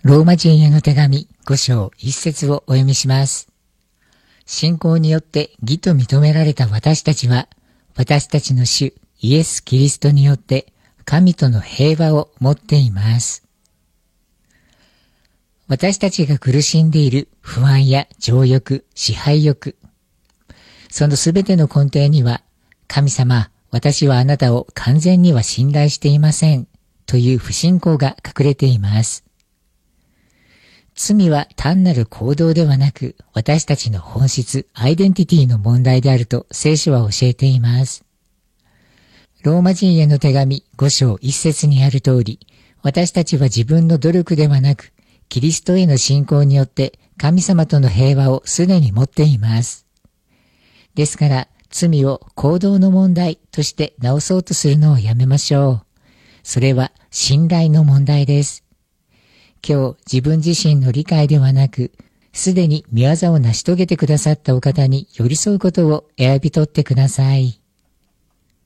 ローマ人への手紙5章1節をお読みします。信仰によって義と認められた私たちは、私たちの主イエス・キリストによって神との平和を持っています。私たちが苦しんでいる不安や情欲、支配欲、そのすべての根底には、神様、私はあなたを完全には信頼していませんという不信仰が隠れています。罪は単なる行動ではなく、私たちの本質、アイデンティティの問題であると聖書は教えています。ローマ人への手紙5章1節にある通り、私たちは自分の努力ではなく、キリストへの信仰によって神様との平和をすでに持っています。ですから、罪を行動の問題として直そうとするのをやめましょう。それは信頼の問題です。今日自分自身の理解ではなく、すでに御業を成し遂げてくださったお方に寄り添うことを選び取ってください。